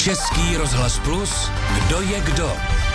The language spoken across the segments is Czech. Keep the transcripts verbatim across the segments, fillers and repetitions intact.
Český rozhlas Plus, kdo je kdo?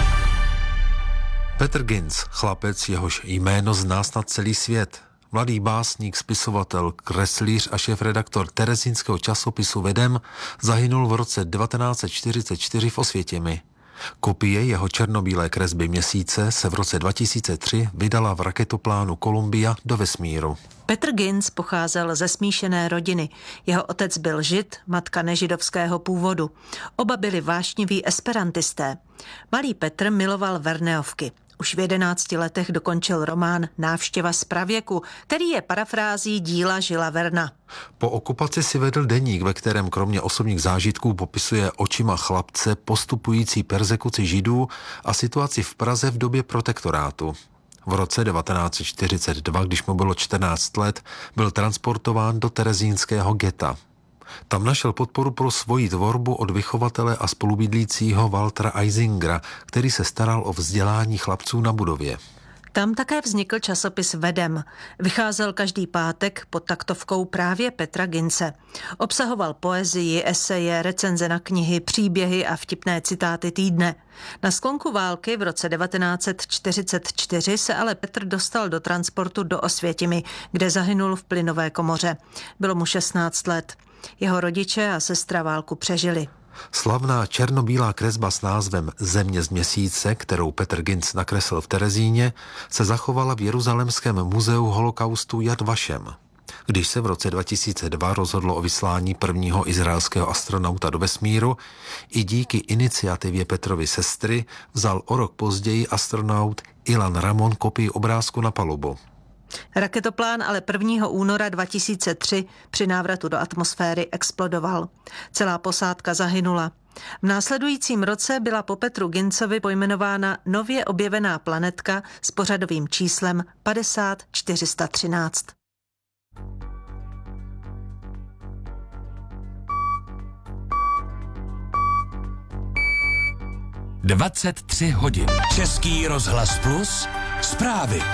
Petr Ginz, chlapec, jehož jméno zná snad celý svět. Mladý básník, spisovatel, kreslíř a šéfredaktor terezínského časopisu Vedem zahynul v roce devatenáct set čtyřicet čtyři v Osvětimi. Kopie jeho černobílé kresby Měsíce se v roce dva tisíce tři vydala v raketoplánu Columbia do vesmíru. Petr Ginz pocházel ze smíšené rodiny. Jeho otec byl žid, matka nežidovského původu. Oba byli vášniví esperantisté. Malý Petr miloval Verneovky. Už v jedenácti letech dokončil román Návštěva z pravěku, který je parafrází díla Žila Verna. Po okupaci si vedl deník, ve kterém kromě osobních zážitků popisuje očima chlapce postupující perzekuci židů a situaci v Praze v době protektorátu. V roce devatenáct set čtyřicet dva, když mu bylo čtrnáct let, byl transportován do terezínského geta. Tam našel podporu pro svoji tvorbu od vychovatele a spolubydlícího Waltera Eisingera, který se staral o vzdělání chlapců na budově. Tam také vznikl časopis Vedem. Vycházel každý pátek pod taktovkou právě Petra Ginze. Obsahoval poezii, eseje, recenze na knihy, příběhy a vtipné citáty týdne. Na sklonku války v roce devatenáct set čtyřicet čtyři se ale Petr dostal do transportu do Osvětimi, kde zahynul v plynové komoře. Bylo mu šestnáct let. Jeho rodiče a sestra válku přežili. Slavná černobílá kresba s názvem Země z Měsíce, kterou Petr Ginz nakreslil v Terezíně, se zachovala v Jeruzalémském muzeu holokaustu Yad Vashem. Když se v roce dva tisíce dva rozhodlo o vyslání prvního izraelského astronauta do vesmíru, i díky iniciativě Petrovy sestry vzal o rok později astronaut Ilan Ramon kopii obrázku na palubu. Raketoplán ale prvního února dva tisíce tři při návratu do atmosféry explodoval. Celá posádka zahynula. V následujícím roce byla po Petru Ginzovi pojmenována nově objevená planetka s pořadovým číslem padesát čtyři sta třináct. dvacet tři hodin. Český rozhlas Plus, zprávy.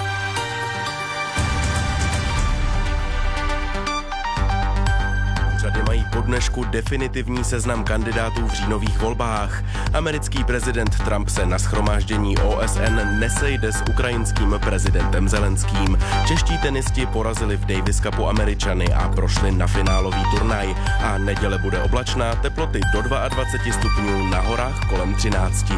Úřady mají po dnešku definitivní seznam kandidátů v říjnových volbách. Americký prezident Trump se na shromáždění O S N nesejde s ukrajinským prezidentem Zelenským. Čeští tenisti porazili v Davis Cupu Američany a prošli na finálový turnaj. A neděle bude oblačná, teploty do dvacet dva stupňů, na horách kolem třinácti.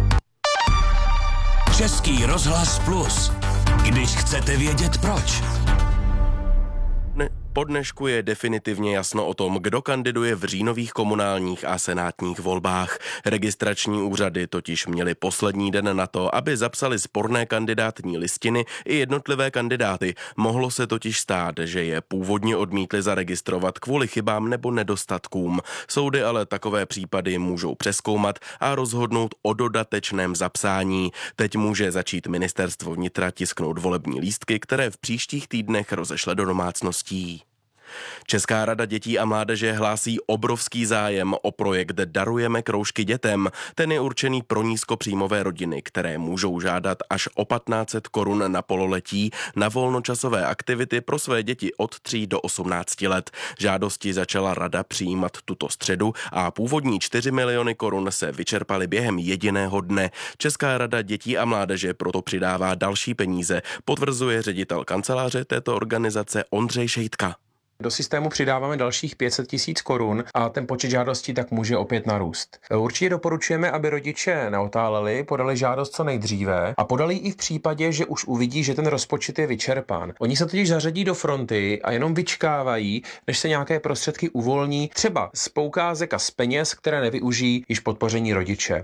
Český rozhlas Plus. Když chcete vědět proč. Ne- Po dnešku je definitivně jasno o tom, kdo kandiduje v říjnových komunálních a senátních volbách. Registrační úřady totiž měly poslední den na to, aby zapsali sporné kandidátní listiny i jednotlivé kandidáty. Mohlo se totiž stát, že je původně odmítli zaregistrovat kvůli chybám nebo nedostatkům. Soudy ale takové případy můžou přezkoumat a rozhodnout o dodatečném zapsání. Teď může začít ministerstvo vnitra tisknout volební lístky, které v příštích týdnech rozešle do domácností. Česká rada dětí a mládeže hlásí obrovský zájem o projekt Darujeme kroužky dětem. Ten je určený pro nízkopříjmové rodiny, které můžou žádat až o patnáct set korun na pololetí na volnočasové aktivity pro své děti od tří do osmnácti let. Žádosti začala rada přijímat tuto středu a původní čtyři miliony korun se vyčerpaly během jediného dne. Česká rada dětí a mládeže proto přidává další peníze, potvrzuje ředitel kanceláře této organizace Ondřej Šejtka. Do systému přidáváme dalších pět set tisíc korun a ten počet žádostí tak může opět narůst. Určitě doporučujeme, aby rodiče neotáleli, podali žádost co nejdříve a podali ji i v případě, že už uvidí, že ten rozpočet je vyčerpán. Oni se totiž zařadí do fronty a jenom vyčkávají, než se nějaké prostředky uvolní, třeba z poukázek a z peněz, které nevyužijí již podpoření rodiče.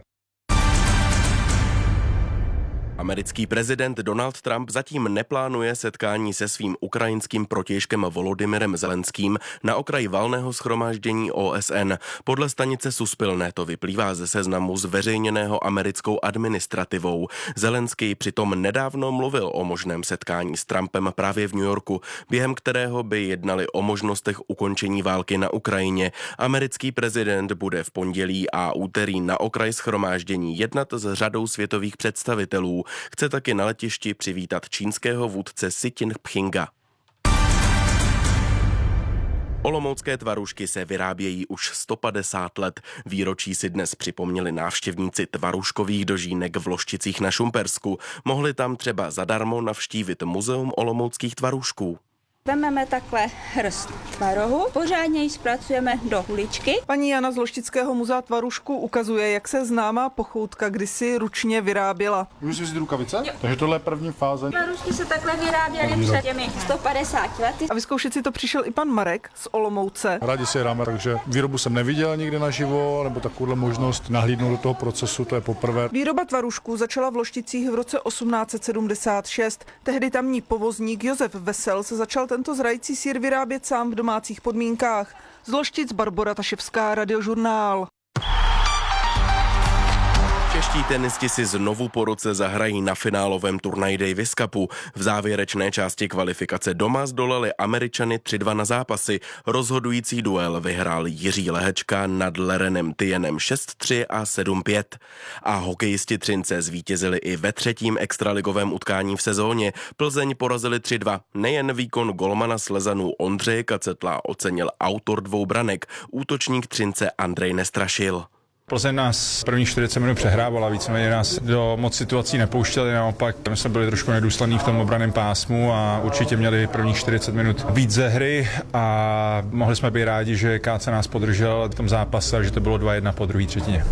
Americký prezident Donald Trump zatím neplánuje setkání se svým ukrajinským protějškem Volodymyrem Zelenským na okraji valného shromáždění O S N. Podle stanice Suspilné to vyplývá ze seznamu zveřejněného americkou administrativou. Zelenský přitom nedávno mluvil o možném setkání s Trumpem právě v New Yorku, během kterého by jednali o možnostech ukončení války na Ukrajině. Americký prezident bude v pondělí a úterý na okraj shromáždění jednat s řadou světových představitelů. Chce taky na letišti přivítat čínského vůdce Si Ťin-pchinga. Olomoucké tvarůžky se vyrábějí už sto padesát let. Výročí si dnes připomněli návštěvníci tvarůžkových dožínek v Lošticích na Šumpersku. Mohli tam třeba zadarmo navštívit Muzeum olomouckých tvarůžků. Vememe takhle hrst tvarohu, pořádně ji zpracujeme do kuličky. Paní Jana z Loštického muzea tvarůžků ukazuje, jak se známá pochoutka kdysi ručně vyráběla. Můžu si vzít rukavice? Jo. Takže tohle je první fáze. Tvarůžky se takhle vyráběly před těmi sto padesáti lety. A vyzkoušet si to přišel i pan Marek z Olomouce. Rádi si hráme, takže výrobu jsem neviděl nikdy naživo, nebo takovouhle možnost nahlídnout do toho procesu, to je poprvé. Výroba tvarůžků začala v Lošticích v roce osmnáct set sedmdesát šest. Tehdy tamní povozník Josef Vesel se začal tento zrající sýr vyrábět sám v domácích podmínkách. Z Loštic Barbora Taševská, Radiožurnál. Čeští tenisti si znovu po roce zahrají na finálovém turnaji Davis Cupu. V závěrečné části kvalifikace doma zdolali Američany tři dva na zápasy. Rozhodující duel vyhrál Jiří Lehečka nad Lerenem Tienem šest tři a sedm pět. A hokejisti Třince zvítězili i ve třetím extraligovém utkání v sezóně. Plzeň porazili tři dva. Nejen výkon golmana Slezanů Ondřeje Kacetla ocenil autor dvou branek, útočník Třince Andrej Nestrašil. Plzeň nás prvních čtyřicet minut přehrávala, víceméně nás do moc situací nepouštěli, naopak my jsme byli trošku nedůslední v tom obranném pásmu a určitě měli prvních čtyřicet minut víc ze hry a mohli jsme být rádi, že K C nás podržel v tom zápase, že to bylo dva jedna po druhé třetině.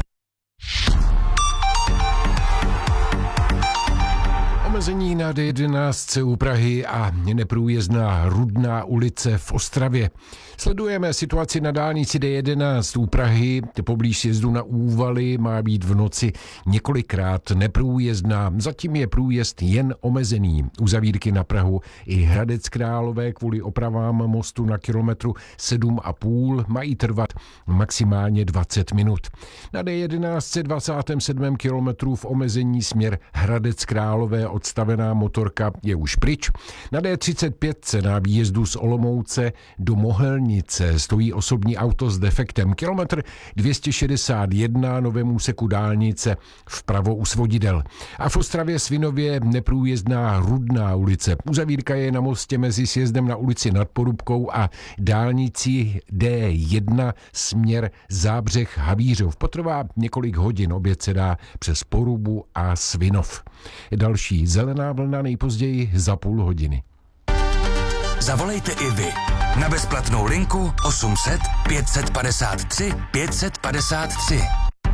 Omezení na D jedenáct u Prahy a neprůjezdná Rudná ulice v Ostravě. Sledujeme situaci na dálnici D jedenáct u Prahy. Poblíž sjezdu na Úvaly má být v noci několikrát neprůjezdná. Zatím je průjezd jen omezený. Uzavírky na Prahu i Hradec Králové kvůli opravám mostu na kilometru sedm a půl mají trvat maximálně dvacet minut. Na D jedenáct dvacátém sedmém kilometru v omezení směr Hradec Králové odstavená motorka je už pryč. Na D třicet pět na výjezdu z Olomouce do Mohelnice stojí osobní auto s defektem. Kilometr dvě stě šedesát jedna novému úseku dálnice vpravo u Svodidel. A v Ostravě Svinově neprůjezdná Rudná ulice. Uzavírka je na mostě mezi sjezdem na ulici Nad Porubkou a dálnicí D jedna směr Zábřeh Havířov. Potrvá několik hodin, oběd se dá přes Porubu a Svinov. Další zelená vlna nejpozději za půl hodiny. Zavolejte i vy na bezplatnou linku osm set pět set padesát tři pět set padesát tři.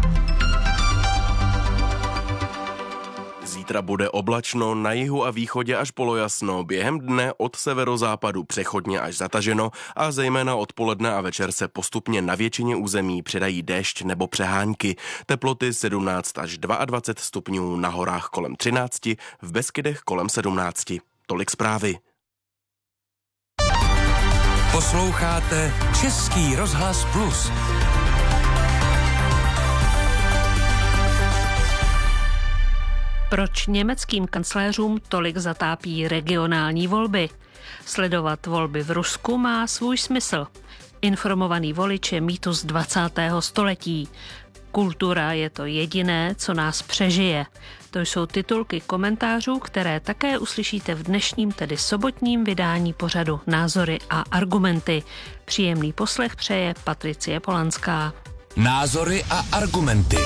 Zítra bude oblačno, na jihu a východě až polojasno, během dne od severozápadu přechodně až zataženo a zejména odpoledne a večer se postupně na většině území přidají déšť nebo přehánky. Teploty sedmnáct až dvacet dva stupňů, na horách kolem třináct, v Beskydech kolem sedmnáct. Tolik zprávy. Posloucháte Český rozhlas Plus. Proč německým kancléřům tolik zatápí regionální volby? Sledovat volby v Rusku má svůj smysl. Informovaný volič je mýtus dvacátého století. Kultura je to jediné, co nás přežije. To jsou titulky komentářů, které také uslyšíte v dnešním, tedy sobotním vydání pořadu Názory a argumenty. Příjemný poslech přeje Patricie Polanská. Názory a argumenty.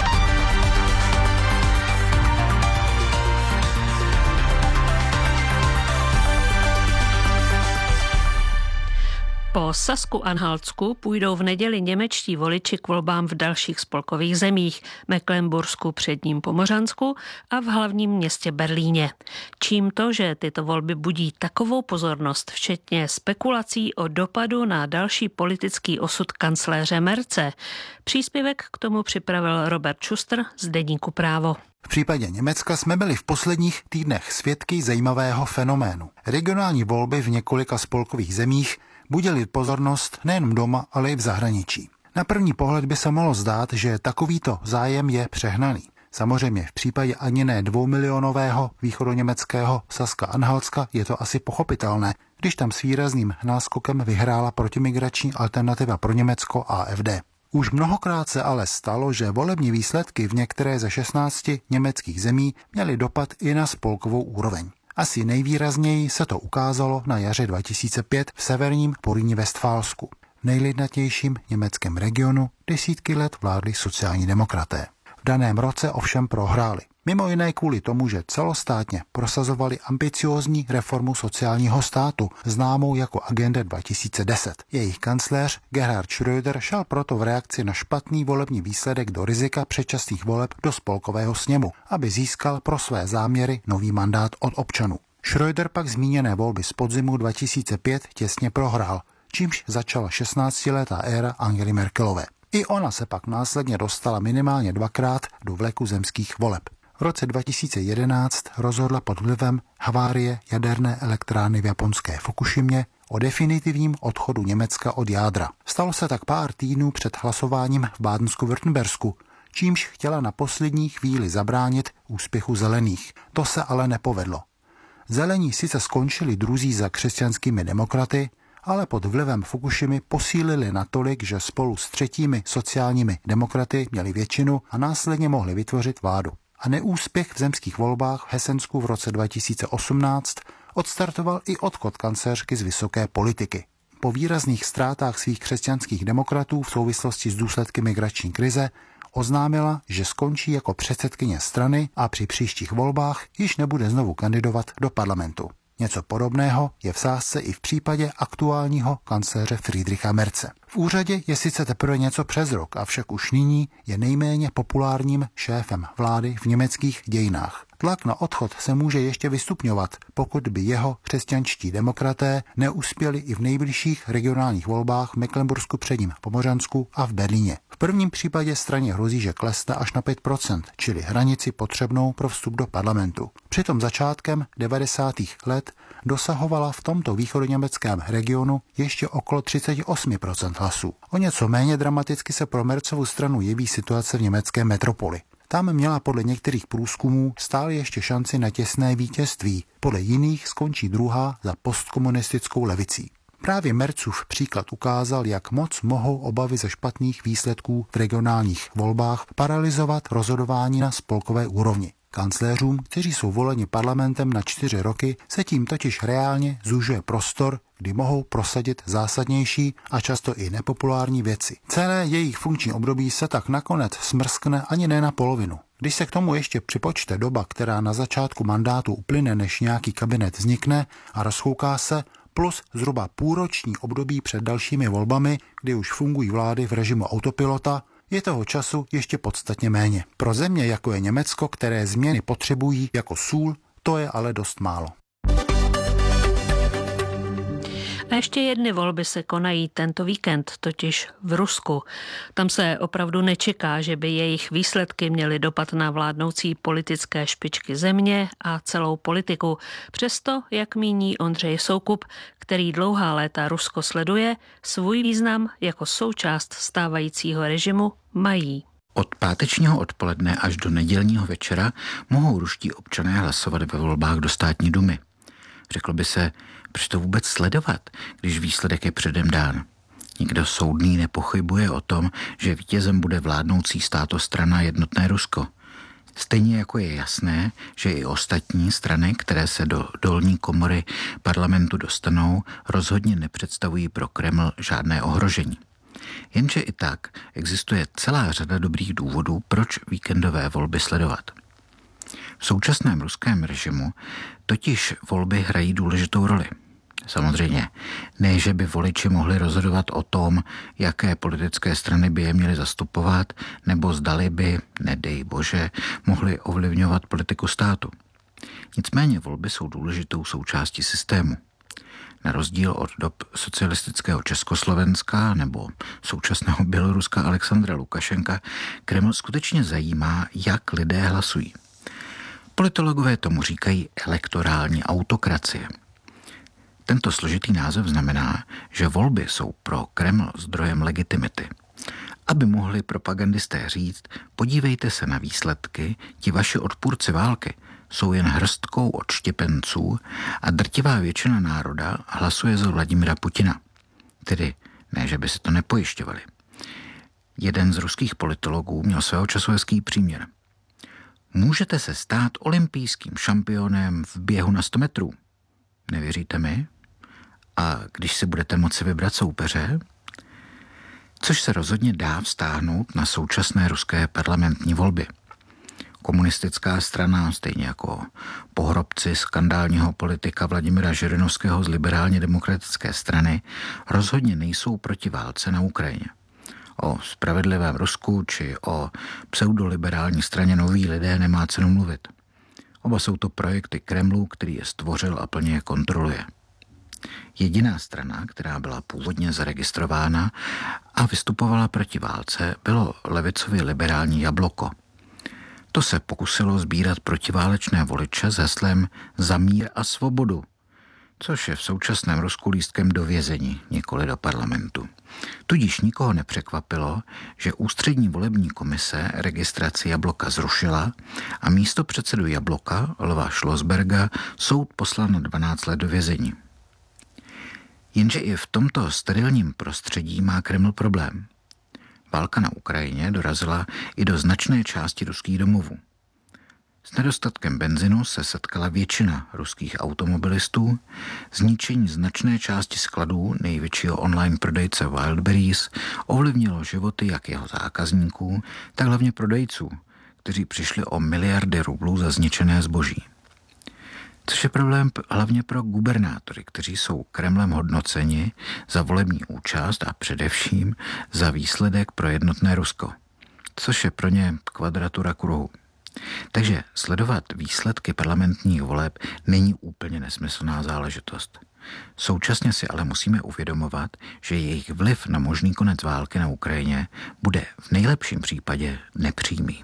Po Sasku-Anhaltsku půjdou v neděli němečtí voliči k volbám v dalších spolkových zemích, Mecklenbursku, Předním Pomořansku a v hlavním městě Berlíně. Čím to, že tyto volby budí takovou pozornost, včetně spekulací o dopadu na další politický osud kancléře Merce? Příspěvek k tomu připravil Robert Schuster z deníku Právo. V případě Německa jsme byli v posledních týdnech svědky zajímavého fenoménu. Regionální volby v několika spolkových zemích budily pozornost nejen doma, ale i v zahraničí. Na první pohled by se mohlo zdát, že takovýto zájem je přehnaný. Samozřejmě v případě ani ne dvoumilionového východoněmeckého Saska-Anhaltska je to asi pochopitelné, když tam s výrazným náskokem vyhrála protimigrační alternativa pro Německo A F D. Už mnohokrát se ale stalo, že volební výsledky v některé ze šestnácti německých zemí měly dopad i na spolkovou úroveň. Asi nejvýrazněji se to ukázalo na jaře dva tisíce pět v severním Porýní Vestfálsku. V nejlidnatějším německém regionu desítky let vládli sociální demokraté. V daném roce ovšem prohráli. Mimo jiné kvůli tomu, že celostátně prosazovali ambiciózní reformu sociálního státu, známou jako Agenda dva tisíce deset. Jejich kancléř Gerhard Schröder šel proto v reakci na špatný volební výsledek do rizika předčasných voleb do spolkového sněmu, aby získal pro své záměry nový mandát od občanů. Schröder pak zmíněné volby z podzimu dva tisíce pět těsně prohrál, čímž začala šestnáctiletá éra Angely Merkelové. I ona se pak následně dostala minimálně dvakrát do vleku zemských voleb. V roce dva tisíce jedenáct rozhodla pod vlivem havárie jaderné elektrárny v japonské Fukushimě o definitivním odchodu Německa od jádra. Stalo se tak pár týdnů před hlasováním v Bádensku-Württembersku, čímž chtěla na poslední chvíli zabránit úspěchu zelených. To se ale nepovedlo. Zelení sice skončili druzí za křesťanskými demokraty, ale pod vlivem Fukushimy posílili natolik, že spolu s třetími sociálními demokraty měli většinu a následně mohli vytvořit vládu. A neúspěch v zemských volbách v Hessensku v roce dva tisíce osmnáct odstartoval i odchod kancléřky z vysoké politiky. Po výrazných ztrátách svých křesťanských demokratů v souvislosti s důsledky migrační krize oznámila, že skončí jako předsedkyně strany a při příštích volbách již nebude znovu kandidovat do parlamentu. Něco podobného je v sázce i v případě aktuálního kancléře Friedricha Merze. V úřadě je sice teprve něco přes rok, avšak už nyní je nejméně populárním šéfem vlády v německých dějinách. Tlak na odchod se může ještě vystupňovat, pokud by jeho křesťanští demokraté neuspěli i v nejbližších regionálních volbách v Mecklenbursku předním Pomořansku a v Berlíně. V prvním případě straně hrozí, že klesne až na pět procent, čili hranici potřebnou pro vstup do parlamentu. Přitom začátkem devadesátých let dosahovala v tomto východoněmeckém regionu ještě okolo třicet osm procent hlasů. O něco méně dramaticky se pro Merzovu stranu jeví situace v německé metropoli. Tam měla podle některých průzkumů stále ještě šanci na těsné vítězství, podle jiných skončí druhá za postkomunistickou levicí. Právě Merzův příklad ukázal, jak moc mohou obavy ze špatných výsledků v regionálních volbách paralyzovat rozhodování na spolkové úrovni. Kancléřům, kteří jsou voleni parlamentem na čtyři roky, se tím totiž reálně zúžuje prostor, kdy mohou prosadit zásadnější a často i nepopulární věci. Celé jejich funkční období se tak nakonec smrskne ani ne na polovinu. Když se k tomu ještě připočte doba, která na začátku mandátu uplyne, než nějaký kabinet vznikne a rozchouká se, plus zhruba půlroční období před dalšími volbami, kdy už fungují vlády v režimu autopilota, je toho času ještě podstatně méně. Pro země, jako je Německo, které změny potřebují jako sůl, to je ale dost málo. A ještě jedny volby se konají tento víkend, totiž v Rusku. Tam se opravdu nečeká, že by jejich výsledky měly dopad na vládnoucí politické špičky země a celou politiku. Přesto, jak míní Ondřej Soukup, který dlouhá léta Rusko sleduje, svůj význam jako součást stávajícího režimu mají. Od pátečního odpoledne až do nedělního večera mohou ruští občané hlasovat ve volbách do státní dumy. Řeklo by se, proč to vůbec sledovat, když výsledek je předem dán. Nikdo soudný nepochybuje o tom, že vítězem bude vládnoucí státostrana Jednotné Rusko. Stejně jako je jasné, že i ostatní strany, které se do dolní komory parlamentu dostanou, rozhodně nepředstavují pro Kreml žádné ohrožení. Jenže i tak existuje celá řada dobrých důvodů, proč víkendové volby sledovat. V současném ruském režimu totiž volby hrají důležitou roli. Samozřejmě, ne, že by voliči mohli rozhodovat o tom, jaké politické strany by je měly zastupovat, nebo zdali by, nedej bože, mohli ovlivňovat politiku státu. Nicméně volby jsou důležitou součástí systému. Na rozdíl od dob socialistického Československa nebo současného Běloruska Alexandra Lukašenka, Kreml skutečně zajímá, jak lidé hlasují. Politologové tomu říkají elektorální autokracie. Tento složitý název znamená, že volby jsou pro Kreml zdrojem legitimity. Aby mohli propagandisté říct, podívejte se na výsledky, ti vaši odpůrci války jsou jen hrstkou odštěpenců a drtivá většina národa hlasuje za Vladimira Putina. Tedy ne, že by si to nepojišťovali. Jeden z ruských politologů měl svého času hezký příměr. Můžete se stát olympijským šampionem v běhu na sto metrů. Nevěříte mi? A když si budete moci vybrat soupeře, Což se rozhodně dá vztáhnout na současné ruské parlamentní volby. Komunistická strana, stejně jako pohrobci skandálního politika Vladimira Žirinovského z liberálně demokratické strany, rozhodně nejsou proti válce na Ukrajině. O spravedlivém Rusku či o pseudoliberální straně Noví lidé nemá cenu mluvit. Oba jsou to projekty Kremlu, který je stvořil a plně je kontroluje. Jediná strana, která byla původně zaregistrována a vystupovala proti válce, bylo levicově liberální Jabloko. To se pokusilo sbírat protiválečné voliče s heslem Za mír a svobodu, což je v současném Rusku lístkem do vězení, nikoli do parlamentu. Tudíž nikoho nepřekvapilo, že ústřední volební komise registraci Jabloka zrušila a místo předsedu Jabloka, Lva Schlossberga, soud poslal na dvanáct let do vězení. Jenže i v tomto sterilním prostředí má Kreml problém. Válka na Ukrajině dorazila i do značné části ruských domovů. S nedostatkem benzinu se setkala většina ruských automobilistů, zničení značné části skladů největšího online prodejce Wildberries ovlivnilo životy jak jeho zákazníků, tak hlavně prodejců, kteří přišli o miliardy rublů za zničené zboží. Což je problém hlavně pro gubernátory, kteří jsou Kremlem hodnoceni za volební účast a především za výsledek pro jednotné Rusko, což je pro ně kvadratura kruhu. Takže sledovat výsledky parlamentních voleb není úplně nesmyslná záležitost. Současně si ale musíme uvědomovat, že jejich vliv na možný konec války na Ukrajině bude v nejlepším případě nepřímý.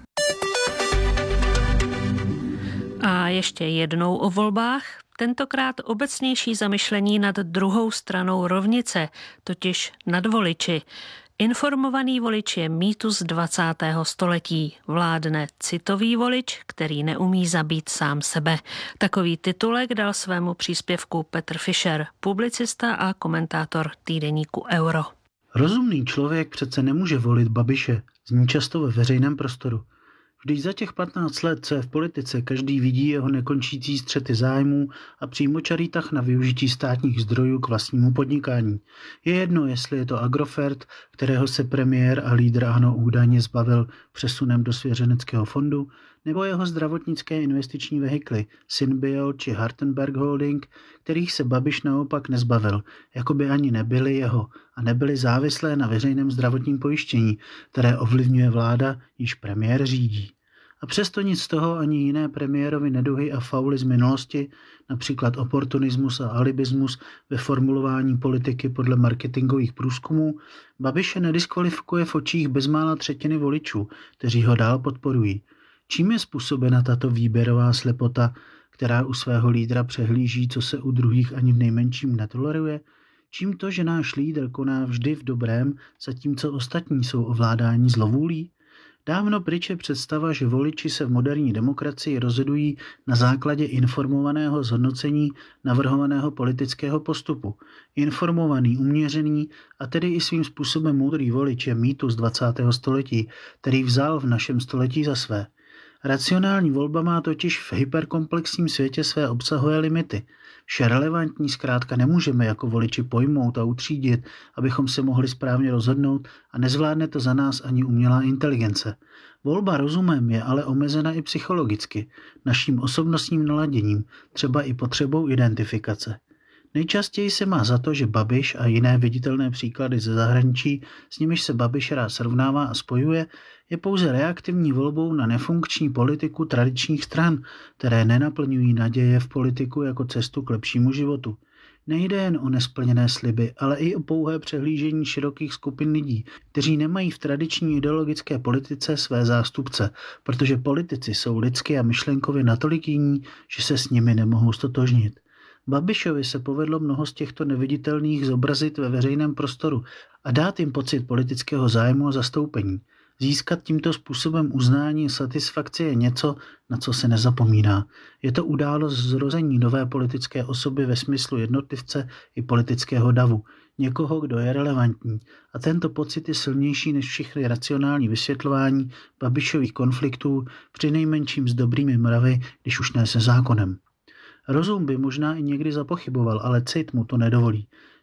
A ještě jednou o volbách, tentokrát obecnější zamyšlení nad druhou stranou rovnice, totiž nad voliči. Informovaný volič je mýtus dvacátého století. Vládne citový volič, který neumí zabít sám sebe. Takový titulek dal svému příspěvku Petr Fischer, publicista a komentátor týdeníku Euro. Rozumný člověk přece nemůže volit Babiše, zní často ve veřejném prostoru. Vždyť za těch patnáct let, co je v politice, každý vidí jeho nekončící střety zájmů a přímočarý tah na využití státních zdrojů k vlastnímu podnikání. Je jedno, jestli je to Agrofert, kterého se premiér a lídr ANO údajně zbavil přesunem do svěřeneckého fondu, nebo jeho zdravotnické investiční vehikly Synbio či Hartenberg Holding, kterých se Babiš naopak nezbavil, jako by ani nebyly jeho a nebyly závislé na veřejném zdravotním pojištění, které ovlivňuje vláda, již premiér řídí. A přesto nic z toho ani jiné premiérovi neduhy a fauly z minulosti, například oportunismus a alibismus ve formulování politiky podle marketingových průzkumů, Babiše nediskvalifikuje v očích bezmála třetiny voličů, kteří ho dál podporují. Čím je způsobena tato výběrová slepota, která u svého lídra přehlíží, co se u druhých ani v nejmenším netoleruje? Čím to, že náš lídr koná vždy v dobrém, zatímco ostatní jsou ovládáni zlovůlí? Dávno pryč je představa, že voliči se v moderní demokracii rozhodují na základě informovaného zhodnocení navrhovaného politického postupu. Informovaný, uměřený a tedy i svým způsobem moudrý volič je mýtus dvacátého století, který vzal v našem století za své. Racionální volba má totiž v hyperkomplexním světě své obsahové limity. Vše relevantní zkrátka nemůžeme jako voliči pojmout a utřídit, abychom se mohli správně rozhodnout a nezvládne to za nás ani umělá inteligence. Volba rozumem je ale omezena i psychologicky, naším osobnostním naladěním, třeba i potřebou identifikace. Nejčastěji se má za to, že Babiš a jiné viditelné příklady ze zahraničí, s nimiž se Babiš rád srovnává a spojuje, je pouze reaktivní volbou na nefunkční politiku tradičních stran, které nenaplňují naděje v politiku jako cestu k lepšímu životu. Nejde jen o nesplněné sliby, ale i o pouhé přehlížení širokých skupin lidí, kteří nemají v tradiční ideologické politice své zástupce, protože politici jsou lidsky a myšlenkově natolik jiní, že se s nimi nemohou stotožnit. Babišovi se povedlo mnoho z těchto neviditelných zobrazit ve veřejném prostoru a dát jim pocit politického zájmu a zastoupení. Získat tímto způsobem uznání a satisfakci je něco, na co se nezapomíná. Je to událost zrození nové politické osoby ve smyslu jednotlivce i politického davu. Někoho, kdo je relevantní. A tento pocit je silnější než všechny racionální vysvětlování Babišových konfliktů, přinejmenším s dobrými mravy, když už ne se zákonem. Rozum by možná i někdy zapochyboval, ale cit mu to nedovolí.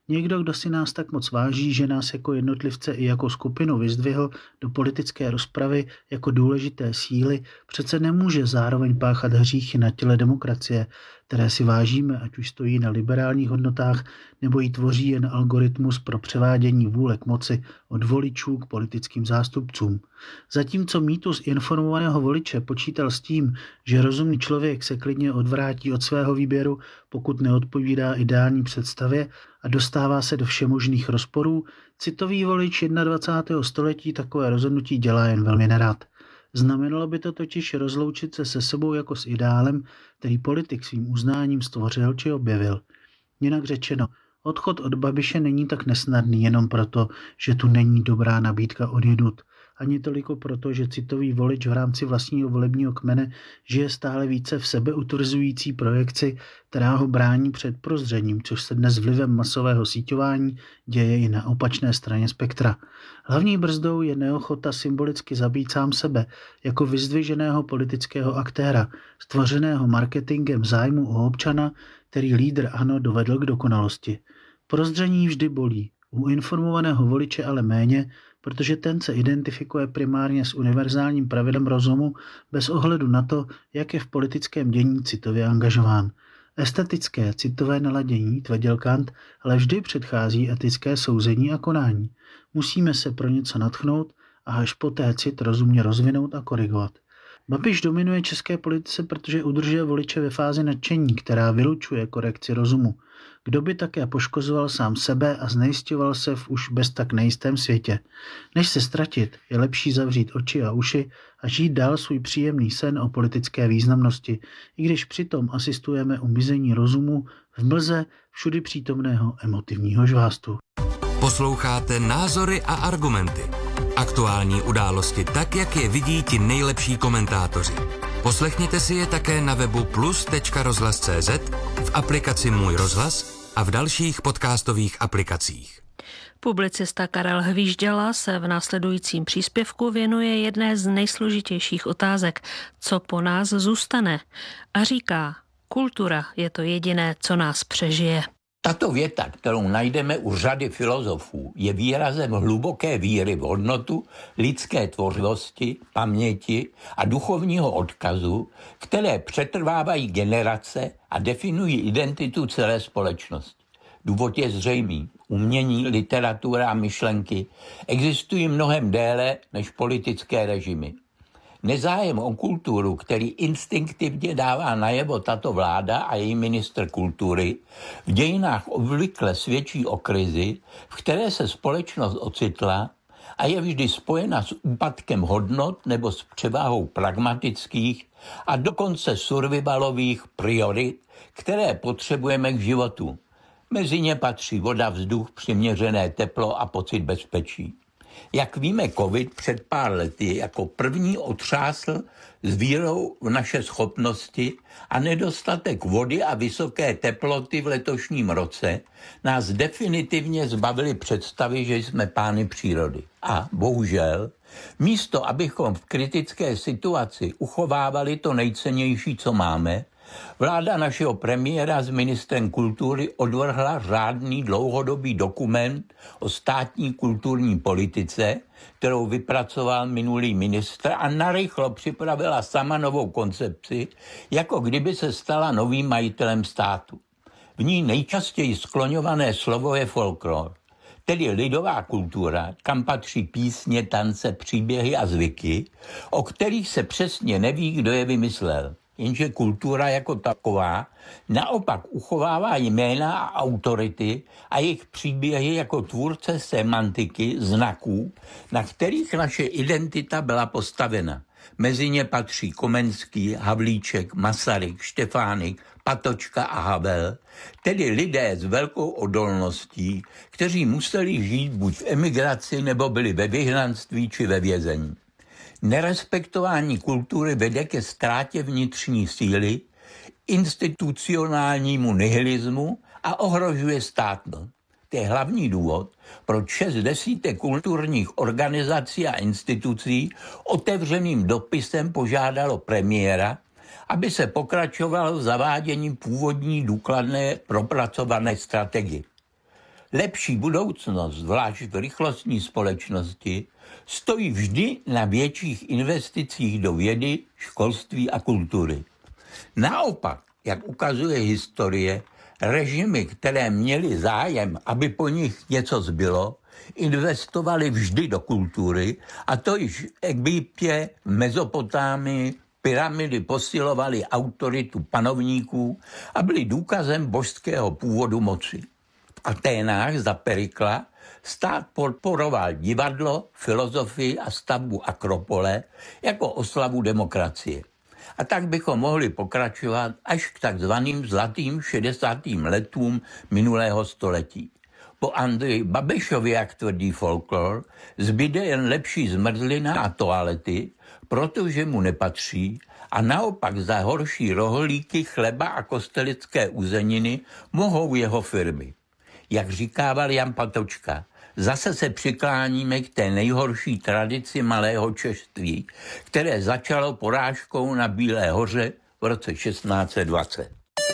Někdo, kdo si nás tak moc váží, že nás jako jednotlivce i jako skupinu vyzdvihl do politické rozpravy jako důležité síly, přece nemůže zároveň páchat hříchy na těle demokracie, které si vážíme, ať už stojí na liberálních hodnotách, nebo ji tvoří jen algoritmus pro převádění vůle k moci od voličů k politickým zástupcům. Zatímco mýtus informovaného voliče počítal s tím, že rozumný člověk se klidně odvrátí od svého výběru, pokud neodpovídá ideální představě a dostává se do všemožných rozporů, citový volič dvacátého prvního století takové rozhodnutí dělá jen velmi nerad. Znamenalo by to totiž rozloučit se se sebou jako s ideálem, který politik svým uznáním stvořil či objevil. Jinak řečeno, odchod od Babiše není tak nesnadný jenom proto, že tu není dobrá nabídka odjinud. Ani toliko proto, že citový volič v rámci vlastního volebního kmene žije stále více v sebeutvrzující projekci, která ho brání před prozřením, což se dnes vlivem masového síťování děje i na opačné straně spektra. Hlavní brzdou je neochota symbolicky zabít sám sebe jako vyzdviženého politického aktéra, stvořeného marketingem zájmu o občana, který lídr ANO dovedl k dokonalosti. Prozření vždy bolí, u informovaného voliče ale méně, protože ten se identifikuje primárně s univerzálním pravidlem rozumu bez ohledu na to, jak je v politickém dění citově angažován. Estetické citové naladění, tvrdil Kant, ale vždy předchází etické souzení a konání. Musíme se pro něco nadchnout a až poté cit rozumně rozvinout a korigovat. Babiš dominuje české politice, protože udržuje voliče ve fázi nadšení, která vylučuje korekci rozumu. Kdo by také poškozoval sám sebe a znejisťoval se v už bez tak nejistém světě. Než se ztratit, je lepší zavřít oči a uši a žít dál svůj příjemný sen o politické významnosti, i když přitom asistujeme u mizení rozumu v mlze všudy přítomného emotivního žvástu. Posloucháte Názory a argumenty. Aktuální události tak, jak je vidí ti nejlepší komentátoři. Poslechněte si je také na webu plus tečka rozhlas tečka cé zet, v aplikaci Můj rozhlas a v dalších podcastových aplikacích. Publicista Karel Hvížděla se v následujícím příspěvku věnuje jedné z nejsložitějších otázek, co po nás zůstane. A říká, kultura je to jediné, co nás přežije. Tato věta, kterou najdeme u řady filozofů, je výrazem hluboké víry v hodnotu lidské tvořivosti, paměti a duchovního odkazu, které přetrvávají generace a definují identitu celé společnosti. Důvod je zřejmý. Umění, literatura a myšlenky existují mnohem déle než politické režimy. Nezájem o kulturu, který instinktivně dává najevo tato vláda a její ministr kultury, v dějinách obvykle svědčí o krizi, v které se společnost ocitla a je vždy spojena s úpadkem hodnot nebo s převahou pragmatických a dokonce survivalových priorit, které potřebujeme k životu. Mezi ně patří voda, vzduch, přiměřené teplo a pocit bezpečí. Jak víme, covid před pár lety jako první otřásl s vírou v naše schopnosti a nedostatek vody a vysoké teploty v letošním roce nás definitivně zbavili představy, že jsme pány přírody. A bohužel, místo abychom v kritické situaci uchovávali to nejcennější, co máme, vláda našeho premiéra s ministrem kultury odvrhla řádný dlouhodobý dokument o státní kulturní politice, kterou vypracoval minulý ministr a narychlo připravila sama novou koncepci, jako kdyby se stala novým majitelem státu. V ní nejčastěji skloňované slovo je folklor, tedy lidová kultura, kam patří písně, tance, příběhy a zvyky, o kterých se přesně neví, kdo je vymyslel. Jenže kultura jako taková naopak uchovává jména a autority a jejich příběhy jako tvůrce semantiky, znaků, na kterých naše identita byla postavena. Mezi ně patří Komenský, Havlíček, Masaryk, Štefánik, Patočka a Havel, tedy lidé s velkou odolností, kteří museli žít buď v emigraci nebo byli ve vyhnanství či ve vězení. Nerespektování kultury vede ke ztrátě vnitřní síly, institucionálnímu nihilismu a ohrožuje státnost. To je hlavní důvod, proč šest desítek kulturních organizací a institucí otevřeným dopisem požádalo premiéra, aby se pokračovalo v zavádění původní důkladné propracované strategie. lepší budoucnost, zvlášť v rychlostní společnosti, stojí vždy na větších investicích do vědy, školství a kultury. Naopak, jak ukazuje historie, režimy, které měly zájem, aby po nich něco zbylo, investovali vždy do kultury, a to již v Egyptě, v Mezopotámii. Pyramidy posilovaly autoritu panovníků a byly důkazem božského původu moci. V Aténách za Perikla stát podporoval divadlo, filozofii a stavbu Akropole jako oslavu demokracie. A tak bychom mohli pokračovat až k takzvaným zlatým šedesátým letům minulého století. Po Andreji Babišovi, jak tvrdí folklor, zbyde jen lepší zmrzlina a toalety, protože mu nepatří, a naopak za horší rohlíky, chleba a kostelické uzeniny mohou jeho firmy. Jak říkával Jan Patočka, zase se přikláníme k té nejhorší tradici malého češství, které začalo porážkou na Bílé hoře v roce šestnáct set dvacet.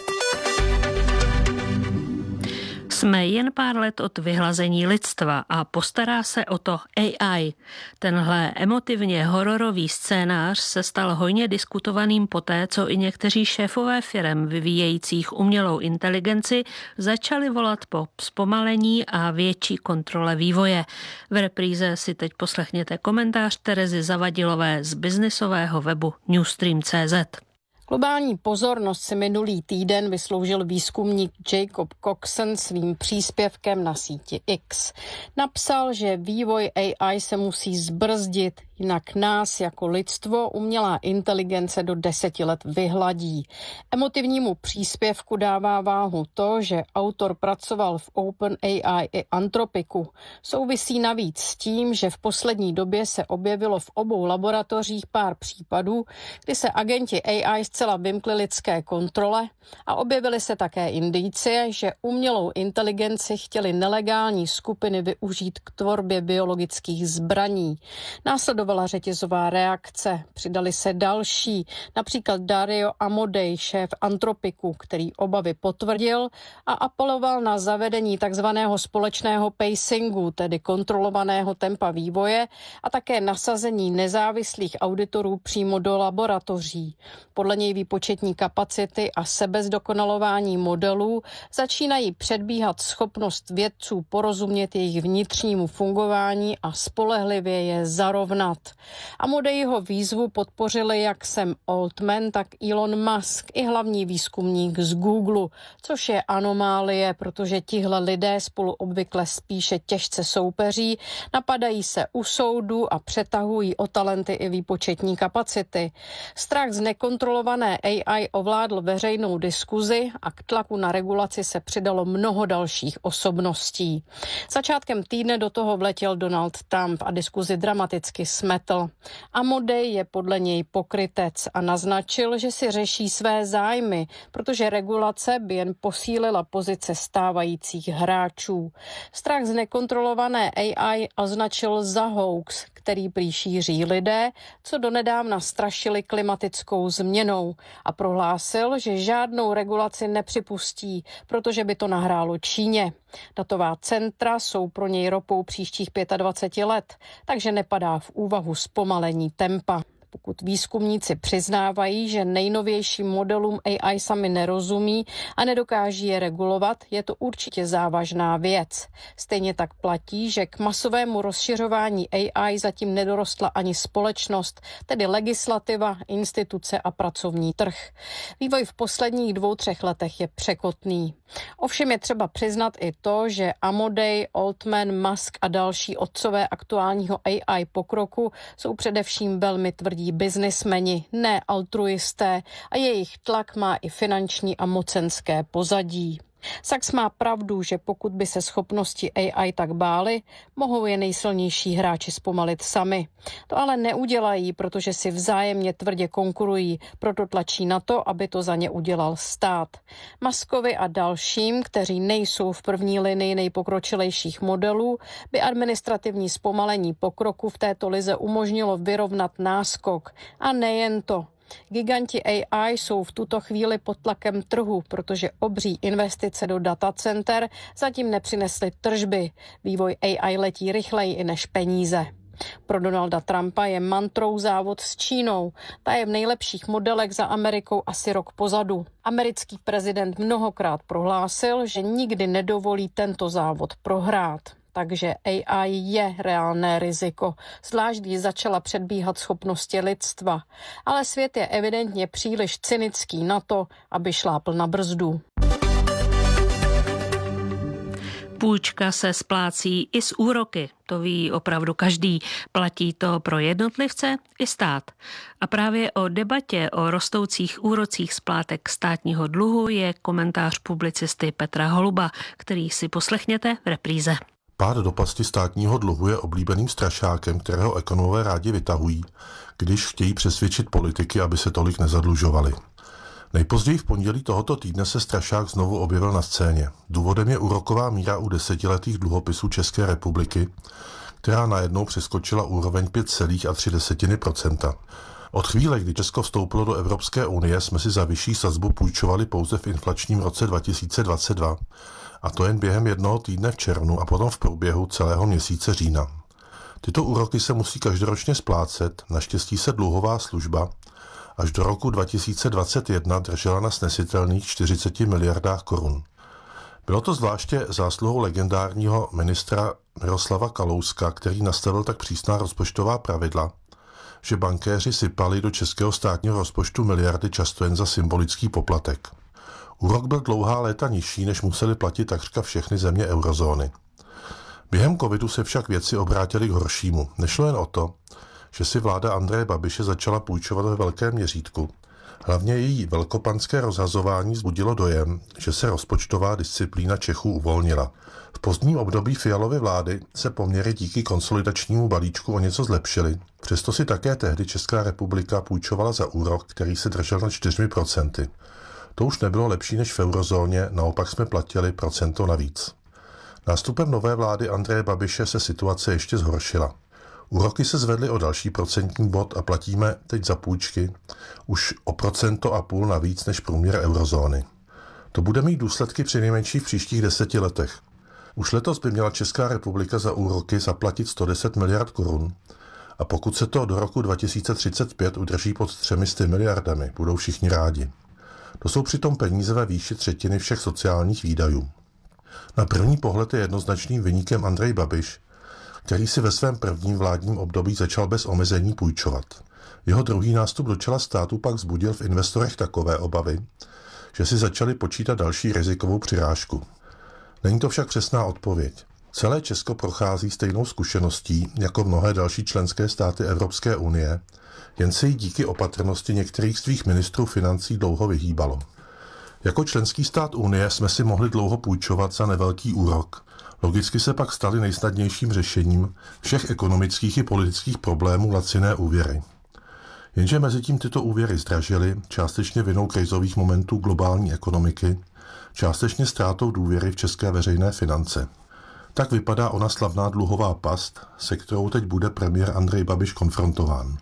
Jsme jen pár let od vyhlazení lidstva a postará se o to A I. Tenhle emotivně hororový scénář se stal hojně diskutovaným poté, co i někteří šéfové firem vyvíjejících umělou inteligenci začali volat po zpomalení a větší kontrole vývoje. V repríze si teď poslechněte komentář Terezy Zavadilové z biznisového webu Newstream tečka cé zet. Globální pozornost si minulý týden vysloužil výzkumník Jacob Coxon svým příspěvkem na síti X. Napsal, že vývoj A I se musí zbrzdit, jinak nás jako lidstvo umělá inteligence do deseti let vyhladí. Emotivnímu příspěvku dává váhu to, že autor pracoval v OpenAI i Anthropicu. Souvisí navíc s tím, že v poslední době se objevilo v obou laboratořích pár případů, kdy se agenti A I zcela vymkli lidské kontrole a objevily se také indicie, že umělou inteligenci chtěly nelegální skupiny využít k tvorbě biologických zbraní. Následovala řetězová reakce, přidali se další, například Dario Amodei, šéf Anthropicu, který obavy potvrdil a apeloval na zavedení takzvaného společného pacingu, tedy kontrolovaného tempa vývoje, a také nasazení nezávislých auditorů přímo do laboratoří. Podle něj výpočetní kapacity a sebezdokonalování modelů začínají předbíhat schopnost vědců porozumět jejich vnitřnímu fungování a spolehlivě je zarovnat. Amodeiho výzvu podpořili jak Sam Altman, tak Elon Musk i hlavní výzkumník z Google, což je anomálie, protože tihle lidé spolu obvykle spíše těžce soupeří, napadají se u soudu a přetahují o talenty i výpočetní kapacity. Strach z nekontrolované A I ovládl veřejnou diskuzi a k tlaku na regulaci se přidalo mnoho dalších osobností. Začátkem týdne do toho vletěl Donald Trump a diskuzi dramaticky smetl. Amodei je podle něj pokrytec a naznačil, že si řeší své zájmy, protože regulace by jen posílila pozice stávajících hráčů. Strach z nekontrolované A I označil za hoax, který prý šíří lidé, co donedávna strašili klimatickou změnou, a prohlásil, že žádnou regulaci nepřipustí, protože by to nahrálo Číně. Datová centra jsou pro něj ropou příštích dvacet pět let, takže nepadá v úvahu zpomalení tempa. Pokud výzkumníci přiznávají, že nejnovějším modelům A I sami nerozumí a nedokáží je regulovat, je to určitě závažná věc. Stejně tak platí, že k masovému rozšiřování A I zatím nedorostla ani společnost, tedy legislativa, instituce a pracovní trh. Vývoj v posledních dvou, třech letech je překotný. Ovšem je třeba přiznat i to, že Amodei, Altman, Musk a další otcové aktuálního A I pokroku jsou především velmi tvrdí biznismeni, ne altruisté, a jejich tlak má i finanční a mocenské pozadí. Sachs má pravdu, že pokud by se schopnosti A I tak bály, mohou je nejsilnější hráči zpomalit sami. To ale neudělají, protože si vzájemně tvrdě konkurují, proto tlačí na to, aby to za ně udělal stát. Muskovi a dalším, kteří nejsou v první linii nejpokročilejších modelů, by administrativní zpomalení pokroku v této lize umožnilo vyrovnat náskok. A nejen to. Giganti A I jsou v tuto chvíli pod tlakem trhu, protože obří investice do datacenter zatím nepřinesly tržby. Vývoj A I letí rychleji i než peníze. Pro Donalda Trumpa je mantrou závod s Čínou. Ta je v nejlepších modelech za Amerikou asi rok pozadu. Americký prezident mnohokrát prohlásil, že nikdy nedovolí tento závod prohrát. Takže A I je reálné riziko, zvlášť když začala předbíhat schopnosti lidstva. Ale svět je evidentně příliš cynický na to, aby šlápl na brzdu. Půjčka se splácí i s úroky, to ví opravdu každý. Platí to pro jednotlivce i stát. A právě o debatě o rostoucích úrocích splátek státního dluhu je komentář publicisty Petra Holuba, který si poslechněte v repríze. Pád do pasti státního dluhu je oblíbeným strašákem, kterého ekonomové rádi vytahují, když chtějí přesvědčit politiky, aby se tolik nezadlužovali. Nejpozději v pondělí tohoto týdne se strašák znovu objevil na scéně. Důvodem je úroková míra u desetiletých dluhopisů České republiky, která najednou přeskočila úroveň pět celá tři procenta. Od chvíle, kdy Česko vstoupilo do Evropské unie, jsme si za vyšší sazbu půjčovali pouze v inflačním roce dva tisíce dvacet dva, a to jen během jednoho týdne v červnu a potom v průběhu celého měsíce října. Tyto úroky se musí každoročně splácet, naštěstí se dluhová služba až do roku dva tisíce dvacet jedna držela na snesitelných čtyřiceti miliardách korun. Bylo to zvláště zásluhou legendárního ministra Miroslava Kalouska, který nastavil tak přísná rozpočtová pravidla, že bankéři sypali do českého státního rozpočtu miliardy často jen za symbolický poplatek. Úrok byl dlouhá léta nižší, než museli platit takřka všechny země eurozóny. Během covidu se však věci obrátily k horšímu. Nešlo jen o to, že si vláda Andreje Babiše začala půjčovat ve velkém měřítku. Hlavně její velkopanské rozhazování vzbudilo dojem, že se rozpočtová disciplína Čechů uvolnila. V pozdním období Fialovy vlády se poměry díky konsolidačnímu balíčku o něco zlepšily. Přesto si také tehdy Česká republika půjčovala za úrok, který se držel na čtyřmi procenty. To už nebylo lepší než v eurozóně, naopak jsme platili procento navíc. Nástupem nové vlády Andreje Babiše se situace ještě zhoršila. Úroky se zvedly o další procentní bod a platíme teď za půjčky už o procento a půl navíc než průměr eurozóny. To bude mít důsledky přinejmenším v příštích deseti letech. Už letos by měla Česká republika za úroky zaplatit sto deset miliard korun a pokud se to do roku dva tisíce třicet pět udrží pod třemi sty miliardami, budou všichni rádi. To jsou přitom peníze ve výši třetiny všech sociálních výdajů. Na první pohled je jednoznačným viníkem Andrej Babiš, který si ve svém prvním vládním období začal bez omezení půjčovat. Jeho druhý nástup do čela státu pak vzbudil v investorech takové obavy, že si začali počítat další rizikovou přirážku. Není to však přesná odpověď. Celé Česko prochází stejnou zkušeností jako mnohé další členské státy Evropské unie, jen se jí díky opatrnosti některých svých ministrů financí dlouho vyhýbalo. Jako členský stát Unie jsme si mohli dlouho půjčovat za nevelký úrok. Logicky se pak staly nejsnadnějším řešením všech ekonomických i politických problémů laciné úvěry. Jenže mezi tím tyto úvěry zdražily, částečně vinou krizových momentů globální ekonomiky, částečně ztrátou důvěry v české veřejné finance. Tak vypadá ona slavná dluhová past, se kterou teď bude premiér Andrej Babiš konfrontován.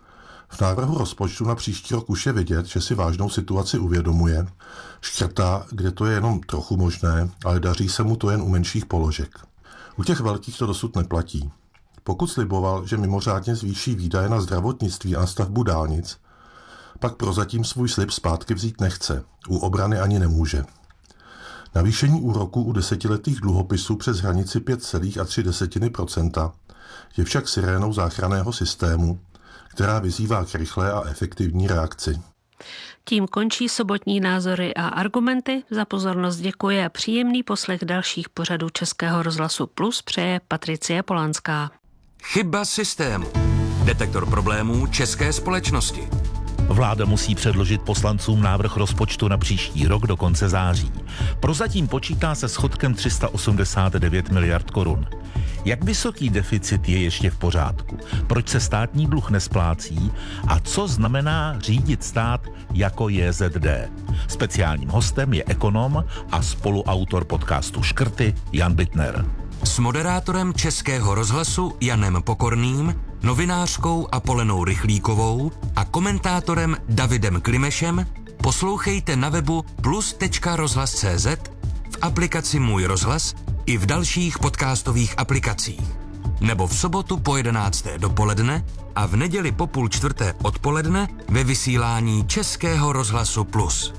V návrhu rozpočtu na příští rok už je vidět, že si vážnou situaci uvědomuje, škrtá, kde to je jenom trochu možné, ale daří se mu to jen u menších položek. U těch velkých to dosud neplatí. Pokud sliboval, že mimořádně zvýší výdaje na zdravotnictví a na stavbu dálnic, pak prozatím svůj slib zpátky vzít nechce, u obrany ani nemůže. Navýšení úroků u desetiletých dluhopisů přes hranici pět celá tři procenta je však sirénou záchranného systému, která vyzývá k rychlé a efektivní reakci. Tím končí sobotní názory a argumenty. Za pozornost děkuji a příjemný poslech dalších pořadů Českého rozhlasu Plus přeje Patricie Polanská. Chyba systému. Detektor problémů české společnosti. Vláda musí předložit poslancům návrh rozpočtu na příští rok do konce září. Prozatím počítá se schodkem tři sta osmdesát devět miliard korun. Jak vysoký deficit je ještě v pořádku? Proč se státní dluh nesplácí? A co znamená řídit stát jako J Z D? Speciálním hostem je ekonom a spoluautor podcastu Škrty Jan Bittner. S moderátorem Českého rozhlasu Janem Pokorným novinářkou Apolenou Rychlíkovou a komentátorem Davidem Klimešem poslouchejte na webu plus tečka rozhlas tečka cé zet, v aplikaci Můj rozhlas i v dalších podcastových aplikacích. Nebo v sobotu po jedenácté dopoledne a v neděli po půl čtvrté odpoledne ve vysílání Českého rozhlasu Plus.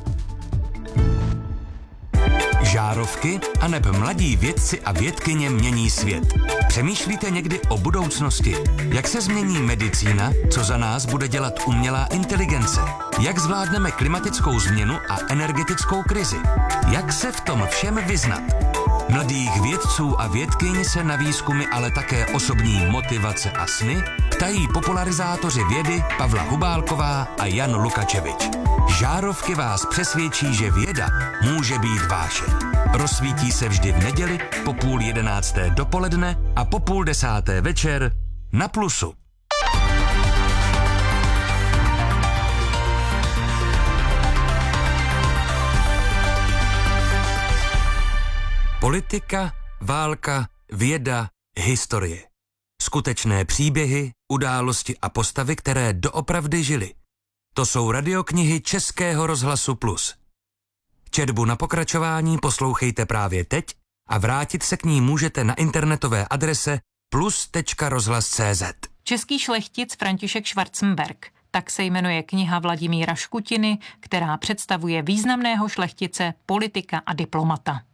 Žárovky aneb mladí vědci a vědkyně mění svět. Přemýšlíte někdy o budoucnosti? Jak se změní medicína? Co za nás bude dělat umělá inteligence? Jak zvládneme klimatickou změnu a energetickou krizi? Jak se v tom všem vyznat? Mladých vědců a vědkyň se na výzkumy, ale také osobní motivace a sny ptají popularizátoři vědy Pavla Hubálková a Jan Lukačevič. Žárovky vás přesvědčí, že věda může být vaše. Rozsvítí se vždy v neděli po půl jedenácté dopoledne a po půl desáté večer na Plusu. Politika, válka, věda, historie. Skutečné příběhy, události a postavy, které doopravdy žily. To jsou radioknihy Českého rozhlasu Plus. Četbu na pokračování poslouchejte právě teď a vrátit se k ní můžete na internetové adrese plus tečka rozhlas tečka cé zet. Český šlechtic František Schwarzenberg. Tak se jmenuje kniha Vladimíra Škutiny, která představuje významného šlechtice, politika a diplomata.